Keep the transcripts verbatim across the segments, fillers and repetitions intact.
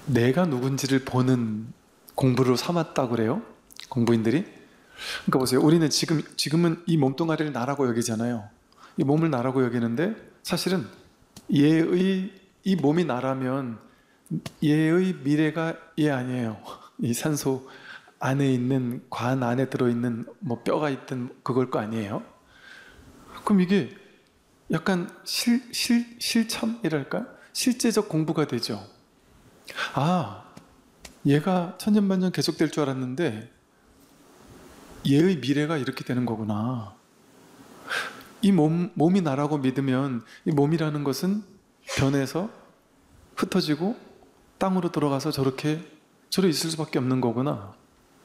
내가 누군지를 보는 공부로 삼았다고 그래요? 공부인들이? 그러니까 보세요. 우리는 지금, 지금은 이 몸뚱아리를 나라고 여기잖아요. 이 몸을 나라고 여기는데 사실은 얘의, 이 몸이 나라면 얘의 미래가 얘 아니에요. 이 산소 안에 있는, 관 안에 들어있는 뭐 뼈가 있든 그걸 거 아니에요? 그럼 이게 약간 실, 실, 실천이랄까? 실제적 공부가 되죠. 아, 얘가 천년만년 계속될 줄 알았는데 얘의 미래가 이렇게 되는 거구나. 이 몸, 몸이 나라고 믿으면 이 몸이라는 것은 변해서 흩어지고 땅으로 들어가서 저렇게 저래 있을 수밖에 없는 거구나.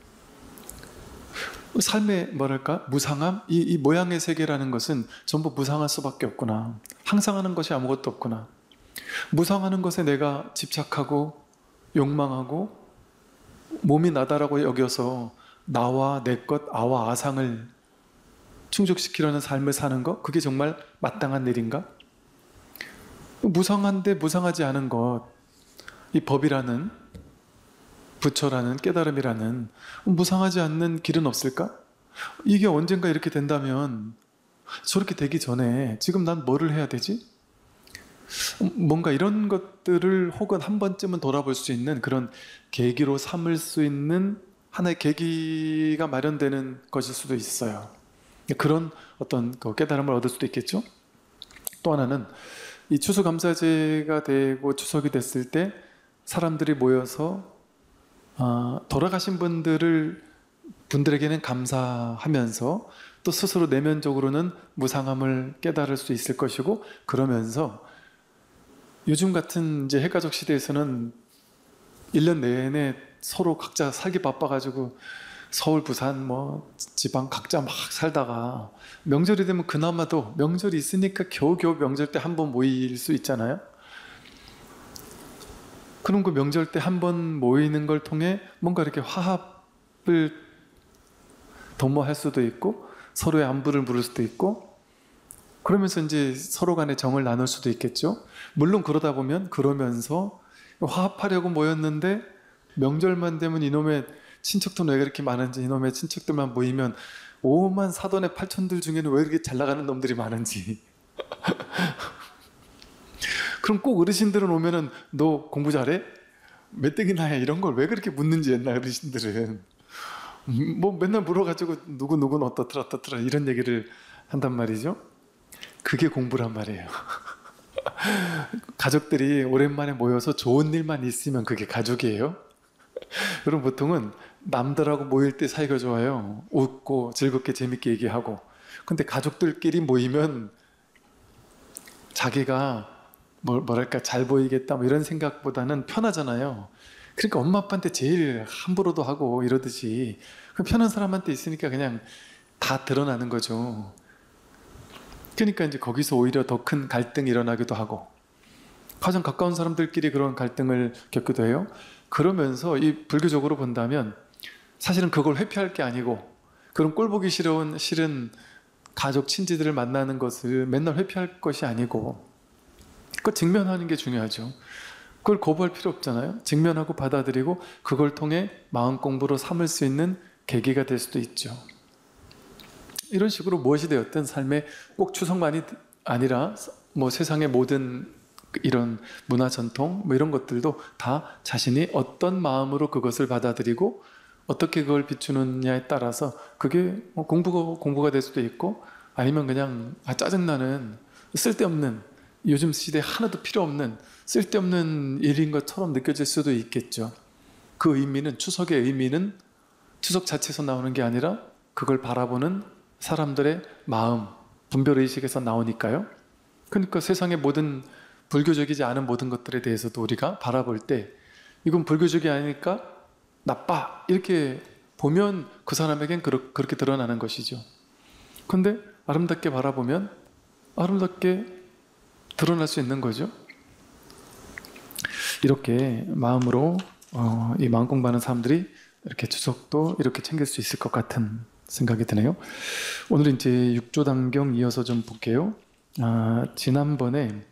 삶의 뭐랄까 무상함? 이, 이 모양의 세계라는 것은 전부 무상할 수밖에 없구나. 항상하는 것이 아무것도 없구나. 무상하는 것에 내가 집착하고 욕망하고 몸이 나다라고 여겨서 나와 내 것, 아와 아상을 충족시키려는 삶을 사는 것, 그게 정말 마땅한 일인가? 무상한데 무상하지 않은 것, 이 법이라는, 부처라는, 깨달음이라는 무상하지 않는 길은 없을까? 이게 언젠가 이렇게 된다면 저렇게 되기 전에 지금 난 뭐를 해야 되지? 뭔가 이런 것들을 혹은 한 번쯤은 돌아볼 수 있는 그런 계기로 삼을 수 있는 하나의 계기가 마련되는 것일 수도 있어요. 그런 어떤 깨달음을 얻을 수도 있겠죠. 또 하나는 이 추수감사제가 되고 추석이 됐을 때 사람들이 모여서 어, 돌아가신 분들을 분들에게는 감사하면서 또 스스로 내면적으로는 무상함을 깨달을 수 있을 것이고, 그러면서 요즘 같은 이제 핵가족 시대에서는 일 년 내내 서로 각자 살기 바빠가지고 서울, 부산, 뭐 지방 각자 막 살다가 명절이 되면 그나마도 명절이 있으니까 겨우겨우 명절 때 한 번 모일 수 있잖아요. 그럼 그 명절 때 한 번 모이는 걸 통해 뭔가 이렇게 화합을 도모할 수도 있고 서로의 안부를 물을 수도 있고, 그러면서 이제 서로 간의 정을 나눌 수도 있겠죠. 물론 그러다 보면 그러면서 화합하려고 모였는데 명절만 되면 이놈의 친척들은 왜 그렇게 많은지, 이놈의 친척들만 모이면 오만 사돈의 팔촌들 중에는 왜 이렇게 잘 나가는 놈들이 많은지 그럼 꼭 어르신들은 오면은 너 공부 잘해? 메뚜기나 해? 이런 걸 왜 그렇게 묻는지, 옛날 어르신들은 뭐 맨날 물어가지고 누구누구는 어떻더라 어떻더라 이런 얘기를 한단 말이죠. 그게 공부란 말이에요. 가족들이 오랜만에 모여서 좋은 일만 있으면 그게 가족이에요. 그럼 보통은 남들하고 모일 때 사이가 좋아요. 웃고 즐겁게 재밌게 얘기하고. 근데 가족들끼리 모이면 자기가 뭐, 뭐랄까 잘 보이겠다 뭐 이런 생각보다는 편하잖아요. 그러니까 엄마 아빠한테 제일 함부로도 하고 이러듯이 그럼 편한 사람한테 있으니까 그냥 다 드러나는 거죠. 그러니까 이제 거기서 오히려 더 큰 갈등이 일어나기도 하고, 가장 가까운 사람들끼리 그런 갈등을 겪기도 해요. 그러면서 이 불교적으로 본다면 사실은 그걸 회피할 게 아니고, 그런 꼴보기 싫은, 싫은 가족, 친지들을 만나는 것을 맨날 회피할 것이 아니고 그걸 직면하는 게 중요하죠. 그걸 거부할 필요 없잖아요. 직면하고 받아들이고 그걸 통해 마음 공부로 삼을 수 있는 계기가 될 수도 있죠. 이런 식으로 무엇이 되었든 삶에 꼭 추석만이 아니라 뭐 세상의 모든 이런 문화 전통 뭐 이런 것들도 다 자신이 어떤 마음으로 그것을 받아들이고 어떻게 그걸 비추느냐에 따라서 그게 뭐 공부가, 공부가 될 수도 있고, 아니면 그냥 아, 짜증나는 쓸데없는, 요즘 시대에 하나도 필요 없는 쓸데없는 일인 것처럼 느껴질 수도 있겠죠. 그 의미는, 추석의 의미는 추석 자체에서 나오는 게 아니라 그걸 바라보는 사람들의 마음, 분별의식에서 나오니까요. 그러니까 세상의 모든 불교적이지 않은 모든 것들에 대해서도 우리가 바라볼 때 이건 불교적이 아니니까 나빠 이렇게 보면 그 사람에겐 그렇게 드러나는 것이죠. 근데 아름답게 바라보면 아름답게 드러날 수 있는 거죠. 이렇게 마음으로 어, 이 마음 공부하는 사람들이 이렇게 추석도 이렇게 챙길 수 있을 것 같은 생각이 드네요. 오늘 이제 육조단경 이어서 좀 볼게요. 아, 지난번에